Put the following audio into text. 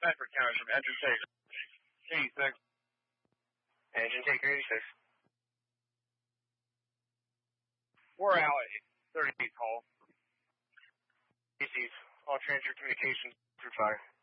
Bedford County from Engine Taker 86. Engine Taker 86. We're out at 38 call. ACs. All transfer communications through fire.